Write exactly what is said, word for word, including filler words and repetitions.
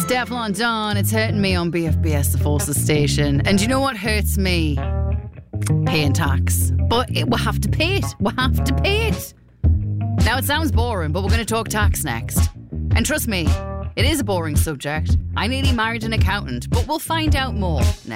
It's Deflon Dawn. It's hurting me on B F B S, the Forces station. And you know what hurts me? Paying tax. But it, we'll have to pay it. We'll have to pay it. Now, it sounds boring, but we're going to talk tax next. And trust me, it is a boring subject. I nearly married an accountant, but we'll find out more next.